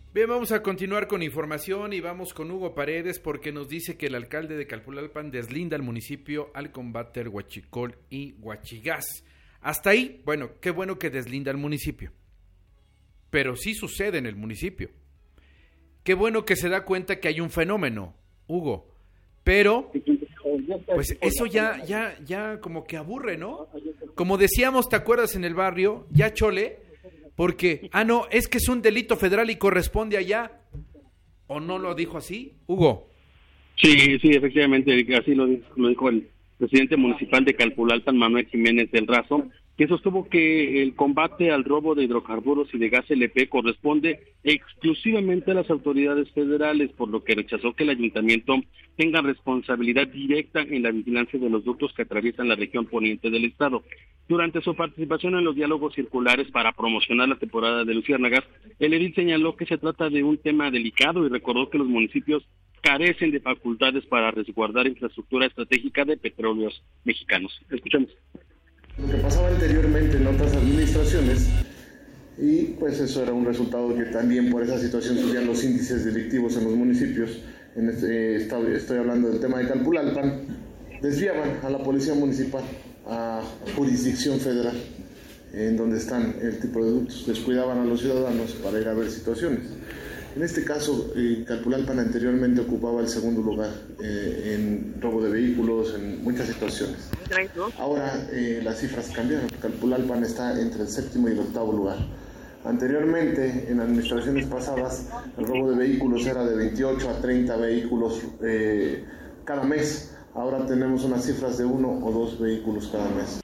Bien, vamos a continuar con información y vamos con Hugo Paredes porque nos dice que el alcalde de Calpulalpan deslinda al municipio al combate al huachicol y huachigás. Hasta ahí, bueno, qué bueno que deslinda al municipio, pero sí sucede en el municipio. Qué bueno que se da cuenta que hay un fenómeno, Hugo, pero pues eso ya como que aburre, ¿no? Como decíamos, ¿te acuerdas en el barrio? Ya chole, porque, no, es que es un delito federal y corresponde allá. ¿O no lo dijo así, Hugo? Sí, efectivamente, así lo dijo el presidente municipal de Calpulalpan, Manuel Jiménez del Razo, que sostuvo que el combate al robo de hidrocarburos y de gas LP corresponde exclusivamente a las autoridades federales, por lo que rechazó que el ayuntamiento tenga responsabilidad directa en la vigilancia de los ductos que atraviesan la región poniente del estado. Durante su participación en los diálogos circulares para promocionar la temporada de luciérnagas, el edil señaló que se trata de un tema delicado y recordó que los municipios carecen de facultades para resguardar infraestructura estratégica de petróleos mexicanos. Escuchemos. Lo que pasaba anteriormente en otras administraciones, y pues eso era un resultado que también por esa situación subían los índices delictivos en los municipios. Estoy hablando del tema de Calpulalpan, desviaban a la policía municipal a jurisdicción federal, en donde están el tipo de ductos, descuidaban a los ciudadanos para ir a ver situaciones. En este caso, Calpulalpan anteriormente ocupaba el segundo lugar en robo de vehículos, en muchas situaciones. Ahora las cifras cambiaron. Calpulalpan está entre el séptimo y el octavo lugar. Anteriormente, en administraciones pasadas, el robo de vehículos era de 28 a 30 vehículos cada mes. Ahora tenemos unas cifras de 1 o 2 vehículos cada mes.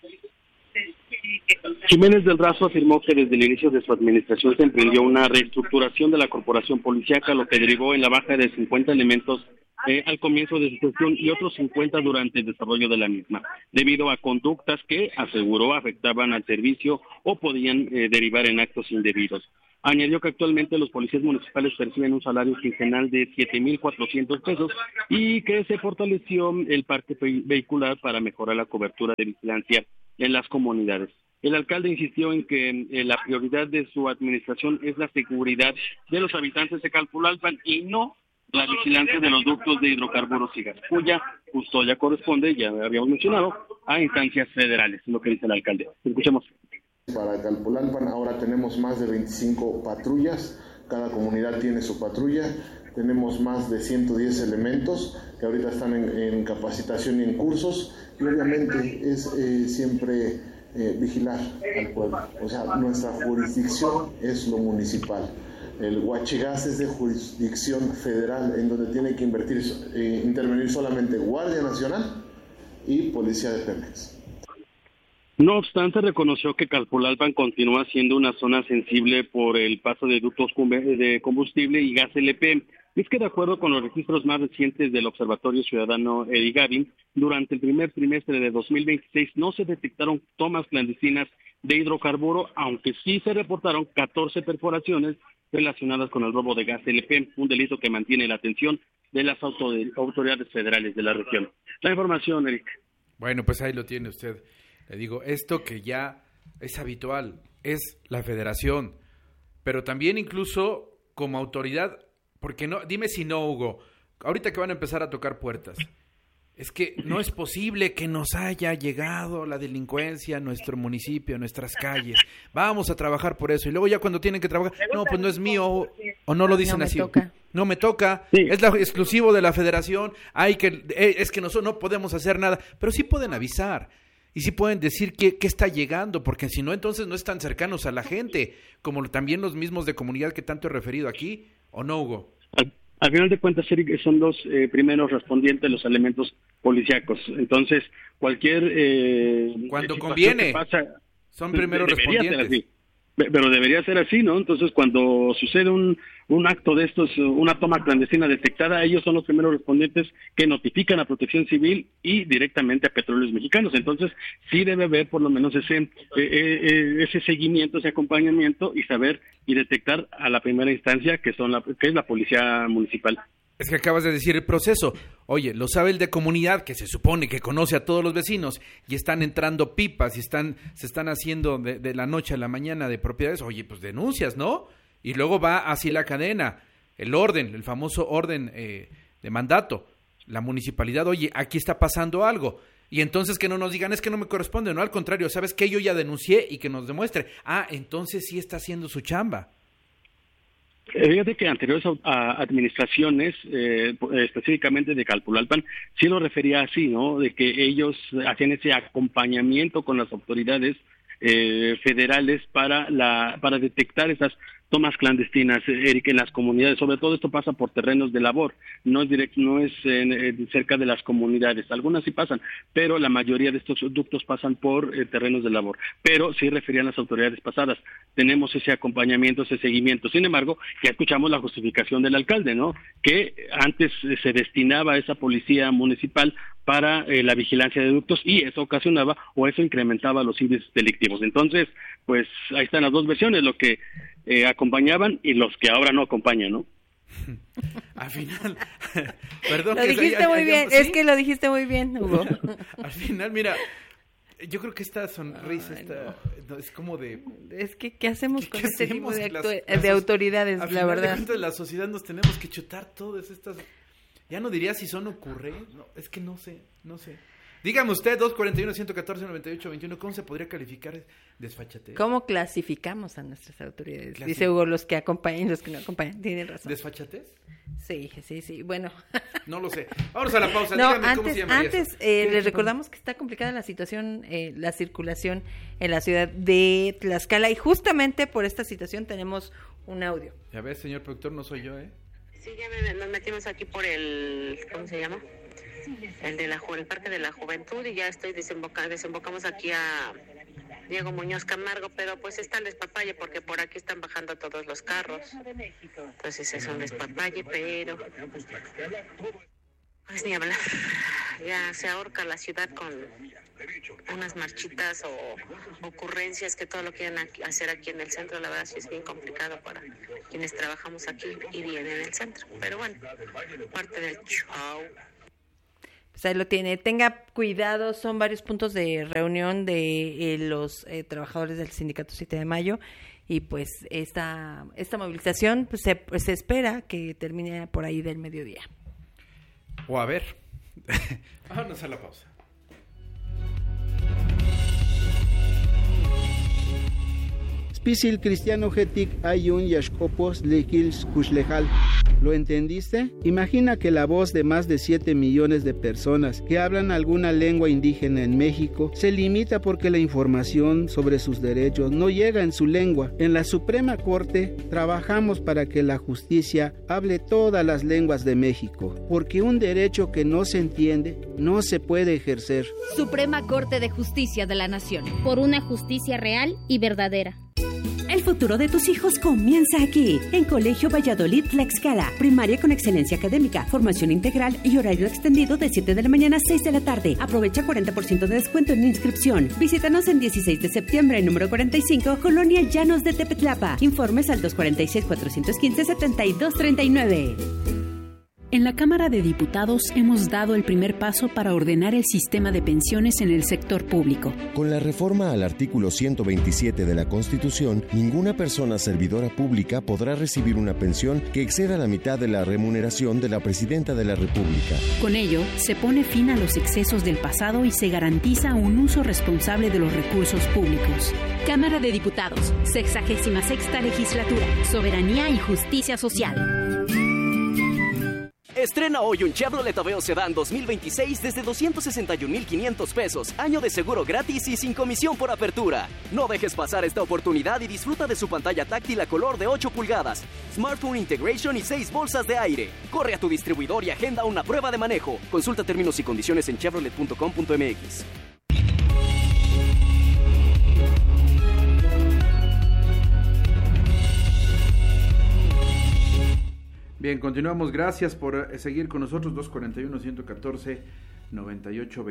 Jiménez del Razo afirmó que desde el inicio de su administración se emprendió una reestructuración de la corporación policíaca, lo que derivó en la baja de 50 elementos al comienzo de su gestión y otros 50 durante el desarrollo de la misma, debido a conductas que, aseguró, afectaban al servicio o podían derivar en actos indebidos. Añadió que actualmente los policías municipales perciben un salario quincenal de 7,400 pesos y que se fortaleció el parque vehicular para mejorar la cobertura de vigilancia en las comunidades. El alcalde insistió en que la prioridad de su administración es la seguridad de los habitantes de Calpulalpan y no la vigilancia de los ductos de hidrocarburos y gas, cuya custodia corresponde, ya habíamos mencionado, a instancias federales, lo que dice el alcalde. Escuchemos. Para Calpulalpan ahora tenemos más de 25 patrullas, cada comunidad tiene su patrulla, tenemos más de 110 elementos que ahorita están en capacitación y en cursos, y obviamente es siempre vigilar al pueblo. O sea, nuestra jurisdicción es lo municipal. El huachigás es de jurisdicción federal, en donde tiene que intervenir solamente Guardia Nacional y Policía de Pemex. No obstante, reconoció que Calpulalpan continúa siendo una zona sensible por el paso de ductos de combustible y gas LP. Es que de acuerdo con los registros más recientes del Observatorio Ciudadano Edigavin, durante el primer trimestre de 2026 no se detectaron tomas clandestinas de hidrocarburo, aunque sí se reportaron 14 perforaciones relacionadas con el robo de gas LP, un delito que mantiene la atención de las autoridades federales de la región. La información, Eric. Bueno, pues ahí lo tiene usted. Le digo, esto que ya es habitual, es la federación, pero también incluso como autoridad, porque no, dime si no, Hugo, ahorita que van a empezar a tocar puertas, es que no es posible que nos haya llegado la delincuencia a nuestro municipio, a nuestras calles, vamos a trabajar por eso, y luego ya cuando tienen que trabajar, no, pues no es mío, o no lo dicen así. No me toca, sí. Es exclusivo de la federación, es que nosotros no podemos hacer nada, pero sí pueden avisar. Y sí pueden decir qué está llegando, porque si no, entonces no están cercanos a la gente, como también los mismos de comunidad que tanto he referido aquí, ¿o no, Hugo? Al final de cuentas, Eric, son los primeros respondientes los elementos policíacos. Entonces, cualquier... cuando conviene, son primeros respondientes. Pero debería ser así, ¿no? Entonces, cuando sucede un acto de estos, una toma clandestina detectada, ellos son los primeros respondientes que notifican a Protección Civil y directamente a Petróleos Mexicanos. Entonces, sí debe haber por lo menos ese seguimiento, ese acompañamiento y saber y detectar a la primera instancia que es la Policía Municipal. Es que acabas de decir el proceso. Oye, lo sabe el de comunidad, que se supone que conoce a todos los vecinos, y están entrando pipas y se están haciendo de la noche a la mañana de propiedades. Oye, pues denuncias, ¿no? Y luego va así la cadena, el orden, el famoso orden de mandato. La municipalidad, oye, aquí está pasando algo. Y entonces que no nos digan, es que no me corresponde, no, al contrario, ¿sabes qué? Yo ya denuncié y que nos demuestre. Entonces sí está haciendo su chamba. Fíjate que anteriores administraciones, específicamente de Calpulalpan, sí lo refería así, ¿no? De que ellos hacían ese acompañamiento con las autoridades federales para detectar esas tomas clandestinas, Eric, en las comunidades. Sobre todo esto pasa por terrenos de labor, no es cerca de las comunidades. Algunas sí pasan, pero la mayoría de estos ductos pasan por terrenos de labor. Pero sí referían las autoridades pasadas. Tenemos ese acompañamiento, ese seguimiento. Sin embargo, ya escuchamos la justificación del alcalde, ¿no? Que antes se destinaba esa policía municipal para la vigilancia de ductos y eso ocasionaba o eso incrementaba los índices delictivos. Entonces, pues ahí están las dos versiones, lo que acompañaban y los que ahora no acompañan, ¿no? Al final, perdón. Lo dijiste muy bien, ¿sí? Es que lo dijiste muy bien, Hugo. Al final, mira, yo creo que esta sonrisa no, es como de... Es que, ¿qué hacemos con este tipo de autoridades, la verdad? De la sociedad nos tenemos que chutar todas estas... Ya no diría si son ocurrentes, no, es que no sé. Dígame usted, 241-114-98-21, ¿cómo se podría calificar desfachatez? ¿Cómo clasificamos a nuestras autoridades? Dice Hugo, los que acompañan y los que no acompañan, tienen razón. ¿Desfachatez? Sí, bueno. No lo sé. Vamos a la pausa, no, dígame cómo se llama eso. Antes, les recordamos que está complicada la situación, la circulación en la ciudad de Tlaxcala y justamente por esta situación tenemos un audio. Ya ves, señor productor, no soy yo, Sí, ya nos metimos aquí por el, ¿cómo se llama? El Parque de la Juventud y ya desembocamos aquí a Diego Muñoz Camargo, pero pues está el despapalle porque por aquí están bajando todos los carros. Entonces es un despapalle, pero pues ni hablar. Ya se ahorca la ciudad con unas marchitas o ocurrencias que todo lo quieren hacer aquí en el centro. La verdad sí es bien complicado para quienes trabajamos aquí y vienen en el centro. Pero bueno, parte del show. Pues ahí lo tiene. Tenga cuidado, son varios puntos de reunión de los trabajadores del Sindicato 7 de Mayo y pues esta movilización pues, se espera que termine por ahí del mediodía. O a ver. Vámonos a la pausa. Spisil cristiano getik ayun yashkopos lekils kushlejal. ¿Lo entendiste? Imagina que la voz de más de 7 millones de personas que hablan alguna lengua indígena en México se limita porque la información sobre sus derechos no llega en su lengua. En la Suprema Corte trabajamos para que la justicia hable todas las lenguas de México, porque un derecho que no se entiende no se puede ejercer. Suprema Corte de Justicia de la Nación, por una justicia real y verdadera. El futuro de tus hijos comienza aquí, en Colegio Valladolid Tlaxcala. Primaria con excelencia académica, formación integral y horario extendido de 7 de la mañana a 6 de la tarde. Aprovecha 40% de descuento en inscripción. Visítanos en 16 de septiembre, número 45, Colonia Llanos de Tepetlapa. Informes al 246-415-7239. En la Cámara de Diputados hemos dado el primer paso para ordenar el sistema de pensiones en el sector público. Con la reforma al artículo 127 de la Constitución, ninguna persona servidora pública podrá recibir una pensión que exceda la mitad de la remuneración de la Presidenta de la República. Con ello, se pone fin a los excesos del pasado y se garantiza un uso responsable de los recursos públicos. Cámara de Diputados, 66ª Legislatura, Soberanía y Justicia Social. Estrena hoy un Chevrolet Aveo Sedán 2026 desde 261,500 pesos, año de seguro gratis y sin comisión por apertura. No dejes pasar esta oportunidad y disfruta de su pantalla táctil a color de 8 pulgadas, Smartphone Integration y 6 bolsas de aire. Corre a tu distribuidor y agenda una prueba de manejo. Consulta términos y condiciones en chevrolet.com.mx. Bien, continuamos. Gracias por seguir con nosotros.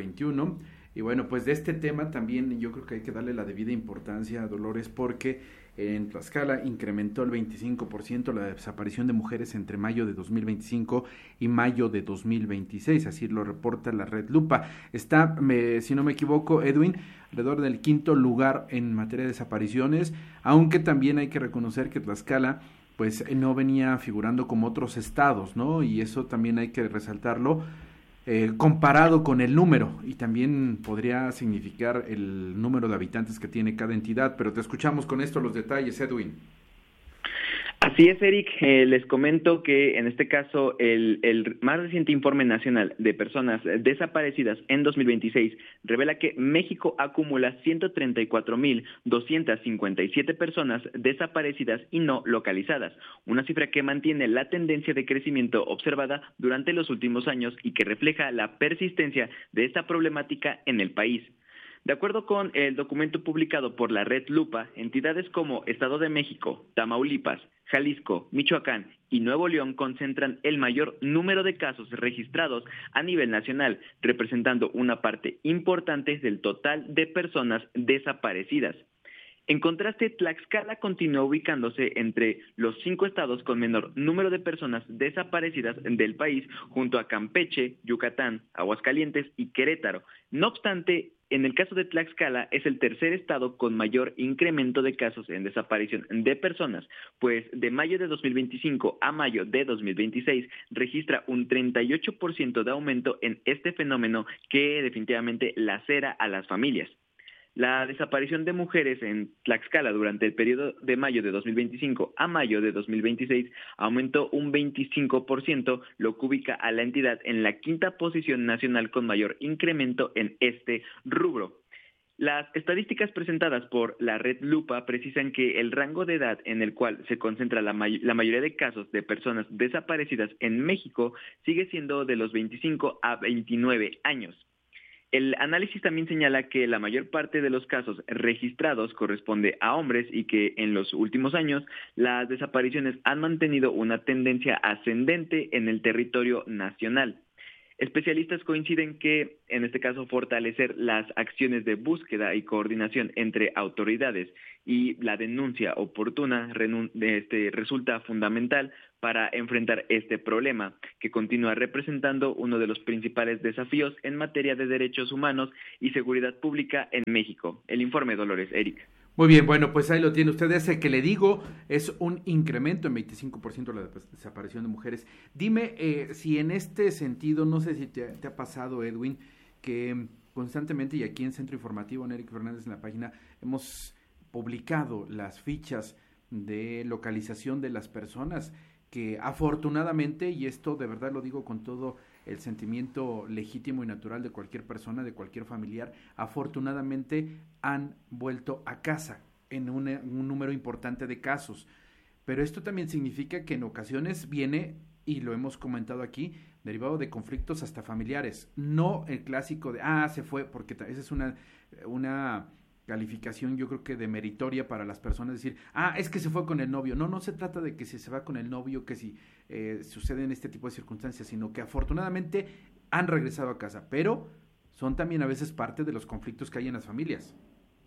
241-114-9821. Y bueno, pues de este tema también yo creo que hay que darle la debida importancia a Dolores porque En Tlaxcala incrementó el 25% la desaparición de mujeres entre mayo de 2025 y mayo de 2026, así lo reporta la Red Lupa. Está, si no me equivoco, Edwin, alrededor del 5º lugar en materia de desapariciones, aunque también hay que reconocer que Tlaxcala pues no venía figurando como otros estados, ¿no? Y eso también hay que resaltarlo, comparado con el número, y también podría significar el número de habitantes que tiene cada entidad, pero te escuchamos con esto los detalles, Edwin. Así es, Eric. Les comento que en este caso el más reciente informe nacional de personas desaparecidas en 2026 revela que México acumula 134,257 personas desaparecidas y no localizadas, una cifra que mantiene la tendencia de crecimiento observada durante los últimos años y que refleja la persistencia de esta problemática en el país. De acuerdo con el documento publicado por la Red Lupa, entidades como Estado de México, Tamaulipas, Jalisco, Michoacán y Nuevo León concentran el mayor número de casos registrados a nivel nacional, representando una parte importante del total de personas desaparecidas. En contraste, Tlaxcala continúa ubicándose entre los 5 estados con menor número de personas desaparecidas del país, junto a Campeche, Yucatán, Aguascalientes y Querétaro. No obstante, en el caso de Tlaxcala es el tercer estado con mayor incremento de casos en desaparición de personas, pues de mayo de 2025 a mayo de 2026 registra un 38% de aumento en este fenómeno que definitivamente lacera a las familias. La desaparición de mujeres en Tlaxcala durante el periodo de mayo de 2025 a mayo de 2026 aumentó un 25%, lo que ubica a la entidad en la 5ª posición nacional con mayor incremento en este rubro. Las estadísticas presentadas por la Red Lupa precisan que el rango de edad en el cual se concentra la mayoría de casos de personas desaparecidas en México sigue siendo de los 25 a 29 años. El análisis también señala que la mayor parte de los casos registrados corresponde a hombres y que en los últimos años las desapariciones han mantenido una tendencia ascendente en el territorio nacional. Especialistas coinciden que, en este caso, fortalecer las acciones de búsqueda y coordinación entre autoridades y la denuncia oportuna resulta fundamental para enfrentar este problema, que continúa representando uno de los principales desafíos en materia de derechos humanos y seguridad pública en México. El informe, Dolores, Eric. Muy bien, bueno, pues ahí lo tiene usted. Ese que le digo es un incremento en 25% de la desaparición de mujeres. Dime si en este sentido, no sé si te ha pasado, Edwin, que constantemente, y aquí en Centro Informativo, en Eric Fernández en la página, hemos publicado las fichas de localización de las personas que afortunadamente, y esto de verdad lo digo con todo el sentimiento legítimo y natural de cualquier persona, de cualquier familiar, afortunadamente han vuelto a casa en un número importante de casos. Pero esto también significa que en ocasiones viene, y lo hemos comentado aquí, derivado de conflictos hasta familiares. No el clásico de, se fue, porque esa es una calificación yo creo que de meritoria para las personas, decir, es que se fue con el novio. No se trata de que si se va con el novio, que si suceden este tipo de circunstancias, sino que afortunadamente han regresado a casa, pero son también a veces parte de los conflictos que hay en las familias.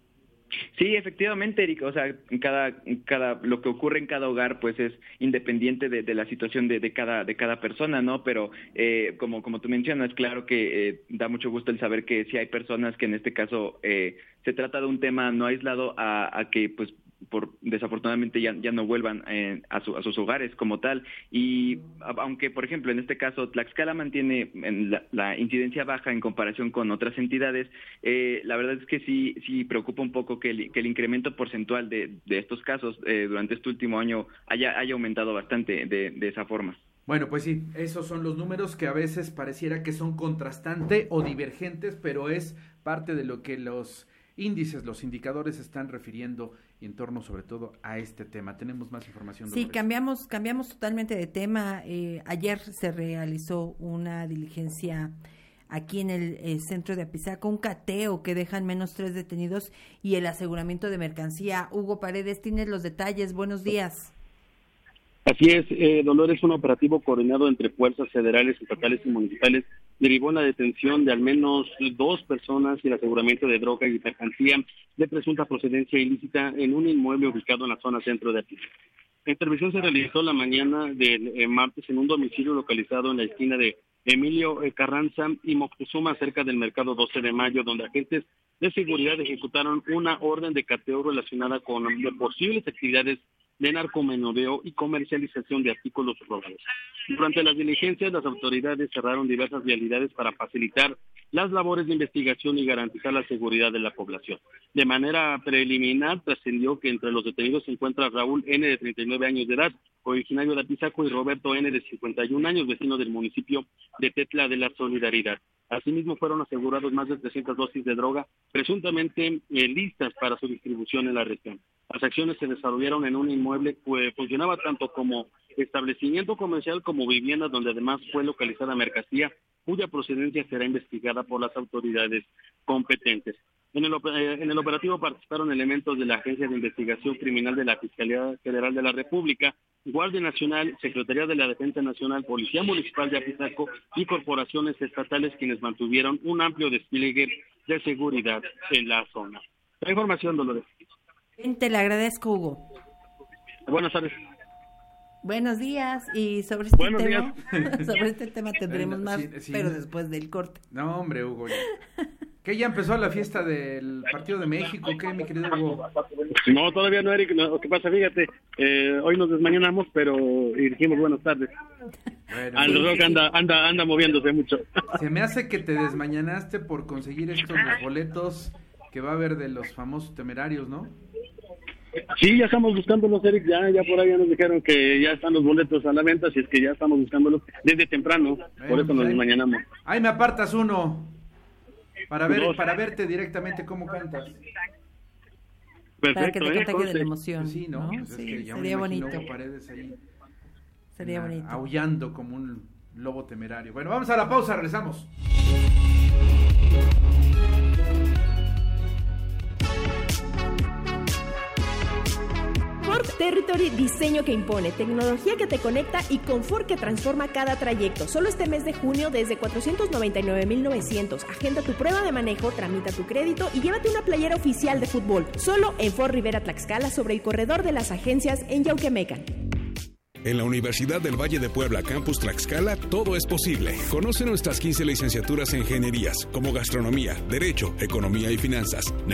Sí, efectivamente, Eric, o sea, lo que ocurre en cada hogar pues es independiente de la situación de cada persona, ¿no? Pero como tú mencionas, claro que da mucho gusto el saber que sí hay personas que en este caso se trata de un tema no aislado a que pues desafortunadamente ya no vuelvan a sus hogares como tal, y aunque por ejemplo en este caso Tlaxcala mantiene la incidencia baja en comparación con otras entidades, la verdad es que sí preocupa un poco que el incremento porcentual de estos casos durante este último año haya aumentado bastante de esa forma. Bueno, pues sí, esos son los números que a veces pareciera que son contrastantes o divergentes, pero es parte de lo que los índices, los indicadores están refiriendo en torno sobre todo a este tema. Tenemos más información. Sí, cambiamos totalmente de tema. Ayer se realizó una diligencia aquí en el centro de Apizaco, un cateo que dejan menos 3 detenidos y el aseguramiento de mercancía. Hugo Paredes, tienes los detalles. Buenos días. Así es, Dolores, un operativo coordinado entre fuerzas federales, estatales y municipales derivó en la detención de al menos 2 personas y el aseguramiento de droga y mercancía de presunta procedencia ilícita en un inmueble ubicado en la zona centro de Atlisco. La intervención se realizó la mañana del martes en un domicilio localizado en la esquina de Emilio Carranza y Moctezuma, cerca del mercado 12 de mayo, donde agentes de seguridad ejecutaron una orden de cateo relacionada con posibles actividades de narcomenudeo y comercialización de artículos robados. Durante las diligencias, las autoridades cerraron diversas vialidades para facilitar las labores de investigación y garantizar la seguridad de la población. De manera preliminar, trascendió que entre los detenidos se encuentra Raúl N., de 39 años de edad, originario de Apizaco, y Roberto N., de 51 años, vecino del municipio de Tetla de la Solidaridad. Asimismo, fueron asegurados más de 300 dosis de droga, presuntamente listas para su distribución en la región. Las acciones se desarrollaron en un inmueble que funcionaba tanto como establecimiento comercial como vivienda, donde además fue localizada mercancía cuya procedencia será investigada por las autoridades competentes. En el operativo participaron elementos de la Agencia de Investigación Criminal de la Fiscalía Federal de la República, Guardia Nacional, Secretaría de la Defensa Nacional, Policía Municipal de Apizaco y corporaciones estatales, quienes mantuvieron un amplio despliegue de seguridad en la zona. La información, Dolores. Te le agradezco, Hugo. Buenas tardes. Buenos días, y sobre este tema tendremos más, sí, pero después del corte. No, hombre, Hugo. ¿Qué, ya empezó la fiesta del Partido de México? ¿Qué, mi querido Hugo? No, todavía no, Eric. No, ¿qué pasa? Fíjate, hoy nos desmañanamos, pero dijimos buenas tardes. Bueno, sí, anda moviéndose mucho. Se me hace que te desmañanaste por conseguir estos los boletos que va a haber de los famosos Temerarios, ¿no? Sí, ya estamos buscándolos, Eric, ya por ahí ya nos dijeron que ya están los boletos a la venta, así es que ya estamos buscándolos desde temprano, bueno, por eso nos desmañanamos. Ahí me apartas uno, para verte directamente cómo cantas. Perfecto, para que te contagie de la emoción. Pues sí, ¿no? Pues sí, es que ya sería bonito. Paredes ahí, sería bonito. Aullando como un lobo temerario. Bueno, vamos a la pausa, regresamos. Ford Territory, diseño que impone, tecnología que te conecta y confort que transforma cada trayecto. Solo este mes de junio desde 499,900. Agenda tu prueba de manejo, tramita tu crédito y llévate una playera oficial de fútbol. Solo en Ford Rivera Tlaxcala, sobre el corredor de las agencias en Yauquemecan. En la Universidad del Valle de Puebla, Campus Tlaxcala, todo es posible. Conoce nuestras 15 licenciaturas en ingenierías, como gastronomía, derecho, economía y finanzas, negocios